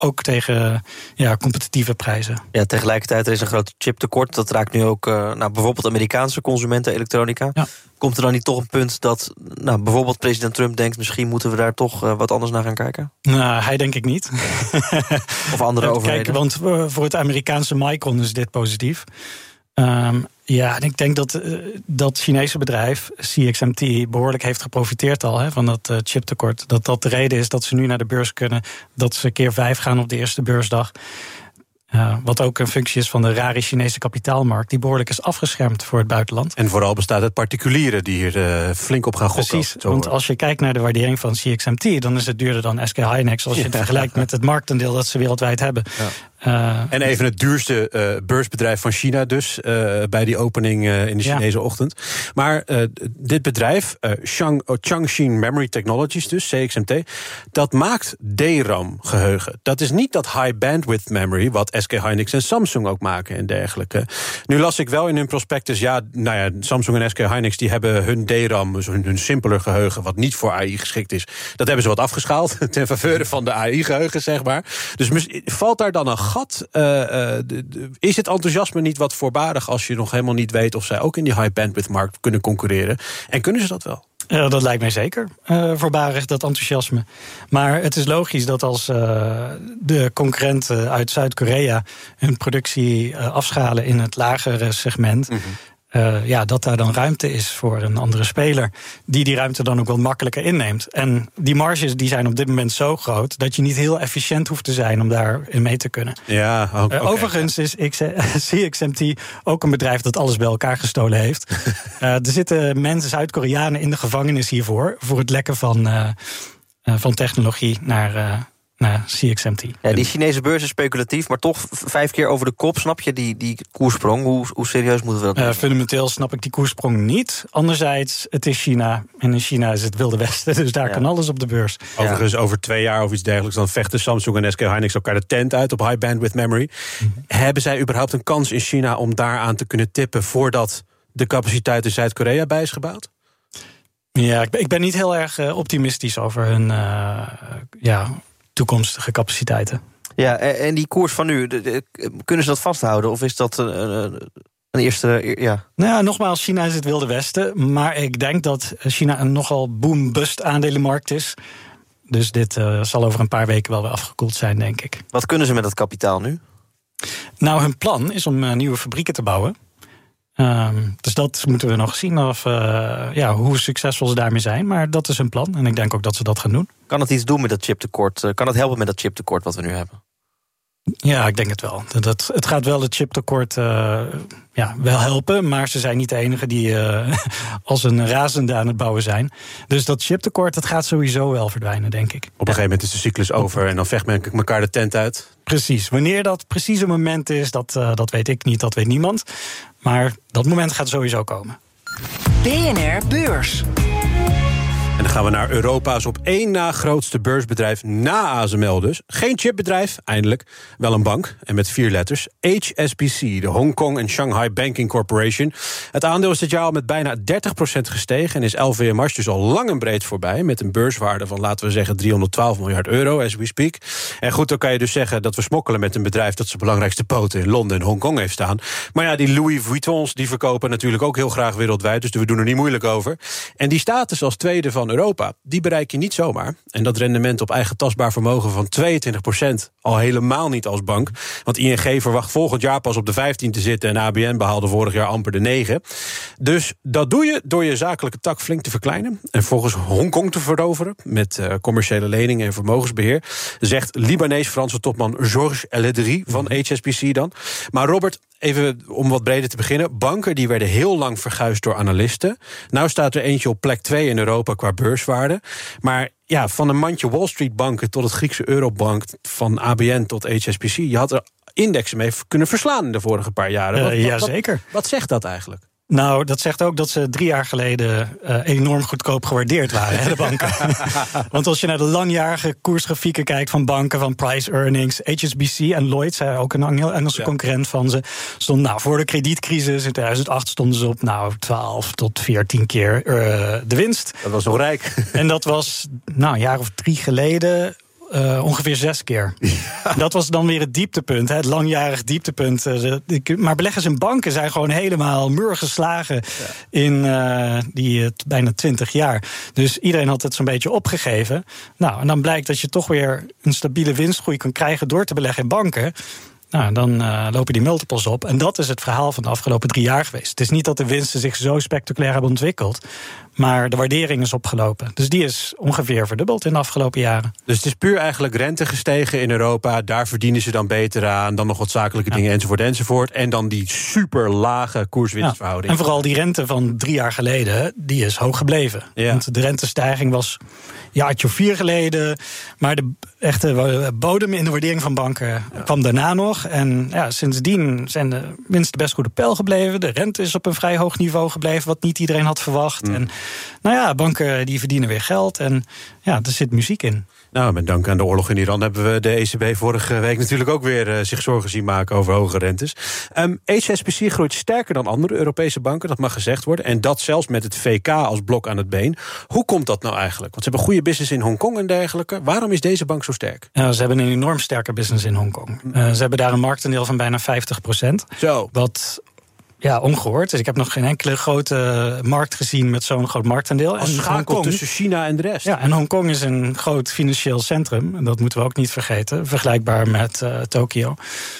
ook tegen competitieve prijzen. Ja, tegelijkertijd er is een groot chiptekort. Dat raakt nu ook bijvoorbeeld Amerikaanse consumenten elektronica. Ja. Komt er dan niet toch een punt dat bijvoorbeeld president Trump denkt, misschien moeten we daar toch wat anders naar gaan kijken? Nou, hij denk ik niet. Of andere overheden? Kijk, want voor het Amerikaanse Micron is dit positief. En ik denk dat Chinese bedrijf, CXMT, behoorlijk heeft geprofiteerd al van dat chiptekort. Dat de reden is dat ze nu naar de beurs kunnen, dat ze keer 5 gaan op de eerste beursdag. Wat ook een functie is van de rare Chinese kapitaalmarkt, die behoorlijk is afgeschermd voor het buitenland. En vooral bestaat uit particulieren die hier flink op gaan gokken. Precies, want als je kijkt naar de waardering van CXMT, dan is het duurder dan SK Hynix als je het vergelijkt met het marktaandeel dat ze wereldwijd hebben. Ja. En even het duurste beursbedrijf van China dus, bij die opening in de Chinese ochtend. Maar dit bedrijf, Changxin Memory Technologies dus, CXMT, dat maakt DRAM-geheugen. Dat is niet dat high bandwidth memory, wat SK Hynix en Samsung ook maken en dergelijke. Nu las ik wel in hun prospectus, Samsung en SK Hynix die hebben hun DRAM, dus hun simpeler geheugen, wat niet voor AI geschikt is, dat hebben ze wat afgeschaald, ten faveur van de AI-geheugen, zeg maar. Dus valt daar dan een gat? Is het enthousiasme niet wat voorbarig als je nog helemaal niet weet of zij ook in die high bandwidth markt kunnen concurreren? En kunnen ze dat wel? Ja, dat lijkt mij zeker voorbarig, dat enthousiasme. Maar het is logisch dat als de concurrenten uit Zuid-Korea hun productie afschalen in het lagere segment, dat daar dan ruimte is voor een andere speler, die ruimte dan ook wat makkelijker inneemt. En die marges die zijn op dit moment zo groot dat je niet heel efficiënt hoeft te zijn om daarin mee te kunnen. Ja, okay. Overigens is CXMT ook een bedrijf dat alles bij elkaar gestolen heeft. Er zitten mensen, Zuid-Koreanen, in de gevangenis hiervoor, voor het lekken van technologie naar CXMT. Ja, die Chinese beurs is speculatief, maar toch 5 keer over de kop. Snap je die koerssprong? Hoe serieus moeten we dat doen? Fundamenteel snap ik die koerssprong niet. Anderzijds, het is China. En in China is het Wilde Westen, dus daar kan alles op de beurs. Overigens, over 2 jaar of iets dergelijks, dan vechten Samsung en SK Hynix elkaar de tent uit op high bandwidth memory. Hebben zij überhaupt een kans in China om daaraan te kunnen tippen voordat de capaciteit in Zuid-Korea bij is gebouwd? Ja, ik ben niet heel erg optimistisch over hun toekomstige capaciteiten. Ja, en die koers van nu, kunnen ze dat vasthouden? Of is dat een eerste... Ja. Nou, nogmaals, China is het Wilde Westen. Maar ik denk dat China een nogal boom-bust aandelenmarkt is. Dus dit zal over een paar weken wel weer afgekoeld zijn, denk ik. Wat kunnen ze met dat kapitaal nu? Nou, hun plan is om nieuwe fabrieken te bouwen. Dus dat moeten we nog zien hoe succesvol ze daarmee zijn. Maar dat is hun plan en ik denk ook dat ze dat gaan doen. Kan het iets doen met dat chiptekort? Kan het helpen met dat chiptekort wat we nu hebben? Ja, ik denk het wel. Het gaat wel het chiptekort wel helpen, maar ze zijn niet de enige die als een razende aan het bouwen zijn. Dus dat chiptekort, dat gaat sowieso wel verdwijnen, denk ik. Op een gegeven moment is de cyclus over en dan vecht men elkaar de tent uit. Precies. Wanneer dat precieze moment is, dat weet ik niet, dat weet niemand. Maar dat moment gaat sowieso komen. BNR Beurs. En dan gaan we naar Europa's op 1 na grootste beursbedrijf na ASML dus. Geen chipbedrijf, eindelijk. Wel een bank, en met 4 letters. HSBC, de Hong Kong and Shanghai Banking Corporation. Het aandeel is dit jaar al met bijna 30% gestegen en is LVMH dus al lang en breed voorbij, met een beurswaarde van, laten we zeggen, 312 miljard euro, as we speak. En goed, dan kan je dus zeggen dat we smokkelen met een bedrijf dat zijn belangrijkste poten in Londen en Hongkong heeft staan. Maar ja, die Louis Vuittons, die verkopen natuurlijk ook heel graag wereldwijd, dus we doen er niet moeilijk over. En die status als tweede van Europa, die bereik je niet zomaar. En dat rendement op eigen tastbaar vermogen van 22% al helemaal niet als bank. Want ING verwacht volgend jaar pas op de 15 te zitten en ABN behaalde vorig jaar amper de 9. Dus dat doe je door je zakelijke tak flink te verkleinen en volgens Hongkong te veroveren met commerciële leningen en vermogensbeheer, zegt Libanees-Franse topman Georges Eledri van HSBC dan. Maar Robert, even om wat breder te beginnen, banken die werden heel lang verguisd door analisten. Nou staat er eentje op plek 2 in Europa qua beurswaarde. Maar ja, van een mandje Wall Street banken tot het Griekse Eurobank, van ABN tot HSBC, je had er indexen mee kunnen verslaan in de vorige paar jaren. Jazeker. Wat zegt dat eigenlijk? Nou, dat zegt ook dat ze 3 jaar geleden enorm goedkoop gewaardeerd waren, de banken. Want als je naar de langjarige koersgrafieken kijkt van banken, van price earnings, HSBC en Lloyds, ook een Engelse concurrent van ze, stonden voor de kredietcrisis in 2008 stonden ze op 12 tot 14 keer de winst. Dat was nog rijk. En dat was een jaar of 3 geleden ongeveer 6 keer. Ja. Dat was dan weer het dieptepunt, het langjarig dieptepunt. Maar beleggers in banken zijn gewoon helemaal murgeslagen in die bijna 20 jaar. Dus iedereen had het zo'n beetje opgegeven. Nou, en dan blijkt dat je toch weer een stabiele winstgroei kan krijgen door te beleggen in banken. Nou, dan lopen die multiples op. En dat is het verhaal van de afgelopen 3 jaar geweest. Het is niet dat de winsten zich zo spectaculair hebben ontwikkeld, maar de waardering is opgelopen. Dus die is ongeveer verdubbeld in de afgelopen jaren. Dus het is puur eigenlijk rente gestegen in Europa. Daar verdienen ze dan beter aan. Dan nog wat zakelijke dingen enzovoort. En dan die super lage koerswinstverhouding. En vooral die rente van 3 jaar geleden, die is hoog gebleven. Ja. Want de rentestijging was een jaartje of 4 geleden. Maar de echte bodem in de waardering van banken kwam daarna nog. En sindsdien zijn de winsten best goed op peil gebleven. De rente is op een vrij hoog niveau gebleven, wat niet iedereen had verwacht. En banken die verdienen weer geld. En er zit muziek in. Nou, met dank aan de oorlog in Iran hebben we de ECB vorige week natuurlijk ook weer zich zorgen zien maken over hoge rentes. HSBC groeit sterker dan andere Europese banken, dat mag gezegd worden. En dat zelfs met het VK als blok aan het been. Hoe komt dat nou eigenlijk? Want ze hebben goede business in Hongkong en dergelijke. Waarom is deze bank zo sterk? Ze hebben een enorm sterke business in Hongkong. Ze hebben daar een marktaandeel van bijna 50%. Zo. Wat ongehoord. Dus ik heb nog geen enkele grote markt gezien met zo'n groot marktaandeel. Als schakel tussen China en de rest. Ja, en Hongkong is een groot financieel centrum. En dat moeten we ook niet vergeten. Vergelijkbaar met Tokio.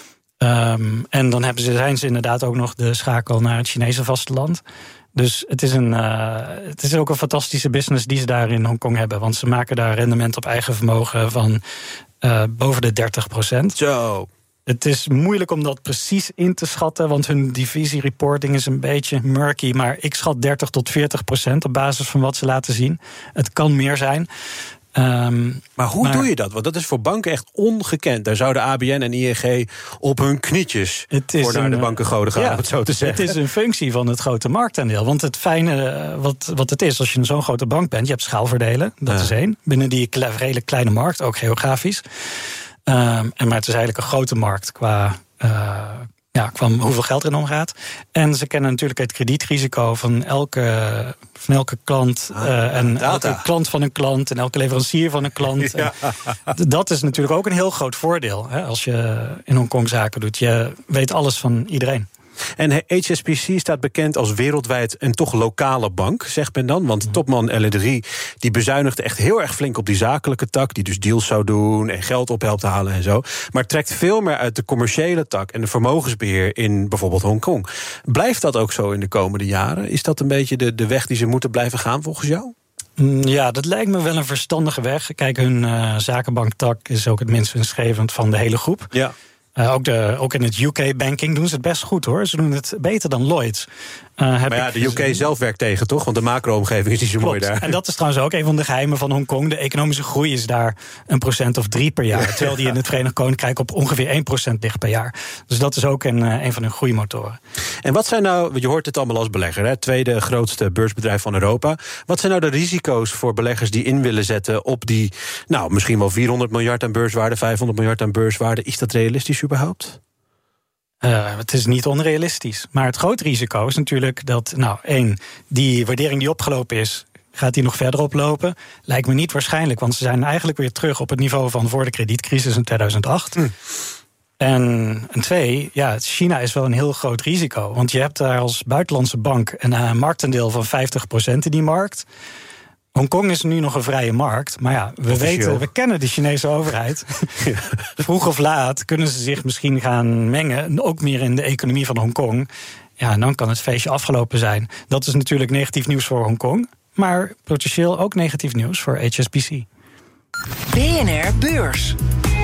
En dan zijn ze inderdaad ook nog de schakel naar het Chinese vasteland. Dus het is ook een fantastische business die ze daar in Hongkong hebben. Want ze maken daar rendement op eigen vermogen van boven de 30%. Zo. Het is moeilijk om dat precies in te schatten, want hun divisiereporting is een beetje murky. Maar ik schat 30% op basis van wat ze laten zien. Het kan meer zijn. Maar hoe doe je dat? Want dat is voor banken echt ongekend. Daar zouden ABN en ING op hun knietjes voor naar de bankengoden gaan, om het zo te zeggen. Het is een functie van het grote marktaandeel. Want het fijne wat het is, als je zo'n grote bank bent, je hebt schaalvoordelen, dat is 1. Binnen die redelijk kleine markt, ook geografisch. Maar het is eigenlijk een grote markt qua hoeveel geld erin omgaat. En ze kennen natuurlijk het kredietrisico van elke klant. En elke klant van een klant en elke leverancier van een klant. Ja. Dat is natuurlijk ook een heel groot voordeel, hè, als je in Hongkong zaken doet. Je weet alles van iedereen. En HSBC staat bekend als wereldwijd een toch lokale bank, zegt men dan. Want topman El-Edri die bezuinigde echt heel erg flink op die zakelijke tak, die dus deals zou doen en geld op helpt halen en zo. Maar trekt veel meer uit de commerciële tak en de vermogensbeheer in bijvoorbeeld Hongkong. Blijft dat ook zo in de komende jaren? Is dat een beetje de weg die ze moeten blijven gaan volgens jou? Ja, dat lijkt me wel een verstandige weg. Kijk, hun zakenbanktak is ook het minst winstgevend van de hele groep. Ja. Ook in het UK-banking doen ze het best goed, hoor. Ze doen het beter dan Lloyds. Maar de UK zelf werkt tegen, toch? Want de macro-omgeving is niet zo mooi daar. En dat is trouwens ook een van de geheimen van Hongkong. De economische groei is daar 1% of 3% per jaar. Terwijl die in het Verenigd Koninkrijk op ongeveer 1% ligt per jaar. Dus dat is ook een van hun groeimotoren. En wat zijn nou, je hoort het allemaal als belegger, hè? Tweede grootste beursbedrijf van Europa. Wat zijn nou de risico's voor beleggers die in willen zetten op die, misschien wel 400 miljard aan beurswaarde, 500 miljard aan beurswaarde? Is dat realistisch überhaupt? Het is niet onrealistisch. Maar het grote risico is natuurlijk dat, die waardering die opgelopen is, gaat die nog verder oplopen? Lijkt me niet waarschijnlijk, want ze zijn eigenlijk weer terug op het niveau van voor de kredietcrisis in 2008. En 2, China is wel een heel groot risico. Want je hebt daar als buitenlandse bank een marktaandeel van 50% in die markt. Hongkong is nu nog een vrije markt, maar we kennen de Chinese overheid. Ja. Vroeg of laat kunnen ze zich misschien gaan mengen, ook meer in de economie van Hongkong. Ja, en dan kan het feestje afgelopen zijn. Dat is natuurlijk negatief nieuws voor Hongkong, maar potentieel ook negatief nieuws voor HSBC. BNR Beurs.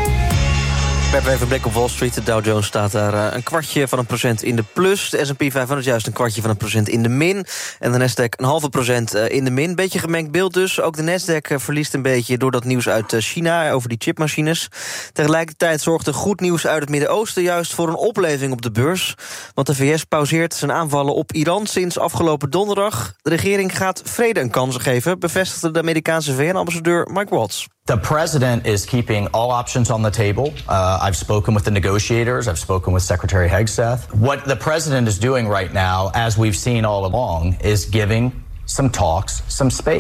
We hebben even een blik op Wall Street. De Dow Jones staat daar 0,25% in de plus. De S&P 500 juist 0,25% in de min. En de Nasdaq 0,5% in de min. Beetje gemengd beeld dus. Ook de Nasdaq verliest een beetje door dat nieuws uit China over die chipmachines. Tegelijkertijd zorgde goed nieuws uit het Midden-Oosten juist voor een opleving op de beurs. Want de VS pauzeert zijn aanvallen op Iran sinds afgelopen donderdag. De regering gaat vrede een kans geven, bevestigde de Amerikaanse VN-ambassadeur Mike Waltz. The president is keeping all options on the table. I've spoken with the negotiators. I've spoken with Secretary Hegstath. What the president is doing right now, as we've seen all along, is giving some talks some space.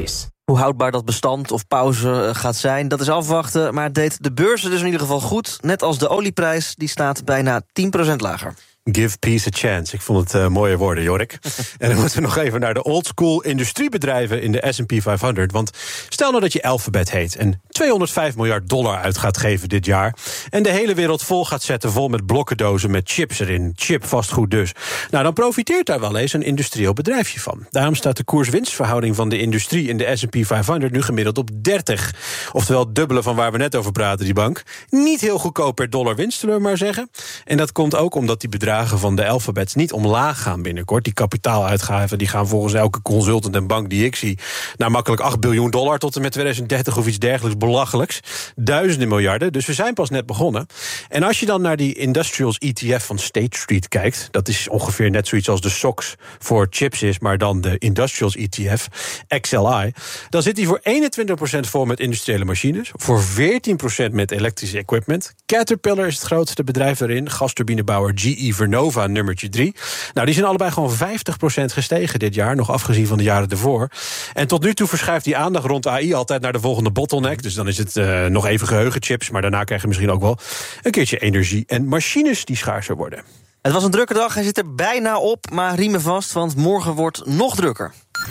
Hoe houdbaar dat bestand of pauze gaat zijn, dat is afwachten. Maar het deed de beurzen dus in ieder geval goed. Net als de olieprijs, die staat bijna 10% lager. Give peace a chance. Ik vond het mooie woorden, Jorik. En dan moeten we nog even naar de oldschool industriebedrijven in de S&P 500. Want stel nou dat je Alphabet heet en $205 miljard uit gaat geven dit jaar. En de hele wereld vol gaat zetten, vol met blokkendozen met chips erin. Chipvastgoed dus. Nou, dan profiteert daar wel eens een industrieel bedrijfje van. Daarom staat de koers-winstverhouding van de industrie in de S&P 500 nu gemiddeld op 30. Oftewel het dubbele van waar we net over praten, die bank. Niet heel goedkoop per dollar winst, zullen we maar zeggen. En dat komt ook omdat die bedragen van de Alphabets niet omlaag gaan binnenkort. Die kapitaaluitgaven die gaan volgens elke consultant en bank die ik zie naar makkelijk $8 biljoen tot en met 2030 of iets dergelijks belachelijks. Duizenden miljarden, dus we zijn pas net begonnen. En als je dan naar die Industrials ETF van State Street kijkt, dat is ongeveer net zoiets als de SOX voor chips is, maar dan de Industrials ETF, XLI, dan zit die voor 21% vol met industriële machines, voor 14% met elektrische equipment. Caterpillar is het grootste bedrijf erin, gasturbinebouwer GE Vernova nummertje 3. Nou, die zijn allebei gewoon 50% gestegen dit jaar, nog afgezien van de jaren ervoor. En tot nu toe verschuift die aandacht rond AI altijd naar de volgende bottleneck. Dus dan is het nog even geheugenchips, maar daarna krijg je misschien ook wel een keertje energie en machines die schaarser worden. Het was een drukke dag, hij zit er bijna op, maar riemen vast, want morgen wordt nog drukker.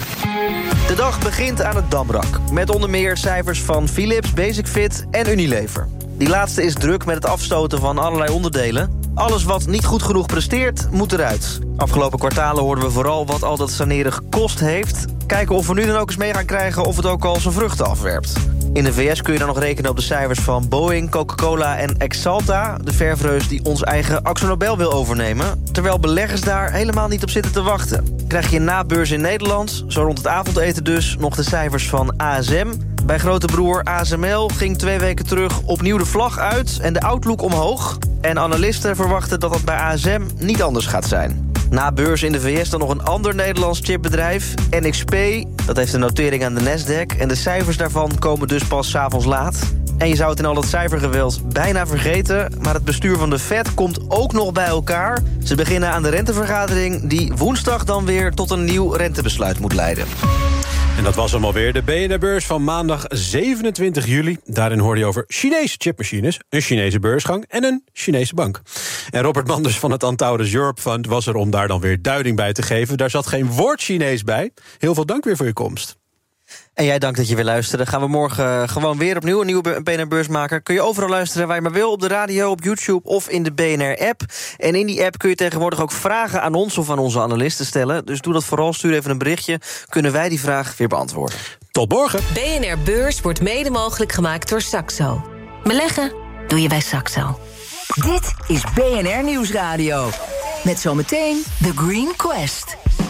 De dag begint aan het Damrak, met onder meer cijfers van Philips, Basic-Fit en Unilever. Die laatste is druk met het afstoten van allerlei onderdelen. Alles wat niet goed genoeg presteert, moet eruit. Afgelopen kwartalen hoorden we vooral wat al dat saneren gekost heeft. Kijken of we nu dan ook eens mee gaan krijgen of het ook al zijn vruchten afwerpt. In de VS kun je dan nog rekenen op de cijfers van Boeing, Coca-Cola en Axalta, de verfreus die ons eigen Akzo Nobel wil overnemen, terwijl beleggers daar helemaal niet op zitten te wachten. Krijg je na beurs in Nederland, zo rond het avondeten dus, nog de cijfers van ASM. Bij grote broer ASML ging 2 weken terug opnieuw de vlag uit en de outlook omhoog. En analisten verwachten dat dat bij ASM niet anders gaat zijn. Na beurs in de VS dan nog een ander Nederlands chipbedrijf, NXP. Dat heeft een notering aan de Nasdaq en de cijfers daarvan komen dus pas 's avonds laat. En je zou het in al dat cijfergeweld bijna vergeten, maar het bestuur van de Fed komt ook nog bij elkaar. Ze beginnen aan de rentevergadering die woensdag dan weer tot een nieuw rentebesluit moet leiden. En dat was allemaal weer de BNR-beurs van maandag 27 juli. Daarin hoorde je over Chinese chipmachines, een Chinese beursgang en een Chinese bank. En Robert Manders van het Antaurus Europe Fund was er om daar dan weer duiding bij te geven. Daar zat geen woord Chinees bij. Heel veel dank weer voor je komst. En jij dank dat je weer luisterde. Gaan we morgen gewoon weer opnieuw een nieuwe BNR-beursmaker. Kun je overal luisteren waar je maar wil, op de radio, op YouTube of in de BNR-app. En in die app kun je tegenwoordig ook vragen aan ons of aan onze analisten stellen. Dus doe dat vooral, stuur even een berichtje. Kunnen wij die vraag weer beantwoorden. Tot morgen. BNR Beurs wordt mede mogelijk gemaakt door Saxo. Beleggen doe je bij Saxo. Dit is BNR Nieuwsradio. Met zometeen The Green Quest.